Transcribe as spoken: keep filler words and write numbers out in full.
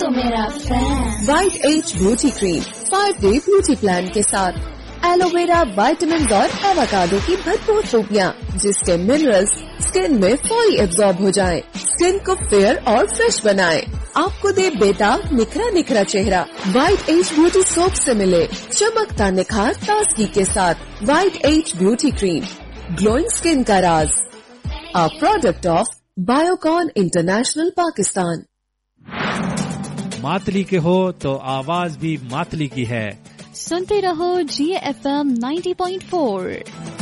तो मेरा fan. White as beauty cream five day beauty plan के साथ एलोवेरा, विटामिन और एवोकाडो की भरपूर खूबियाँ, जिसके मिनरल्स स्किन में फौरी एब्जॉर्ब हो जाएं, स्किन को फेयर और फ्रेश बनाएं, आपको दे बेदाग निखरा निखरा चेहरा। वाइट एज ब्यूटी सोप से मिले चमकता निखार ताजगी के साथ। White as beauty cream, glowing skin का राज, a product of Biocon international Pakistan. Matali के हो तो आवाज भी मातली की है। सुनते रहो जी F M ninety point four.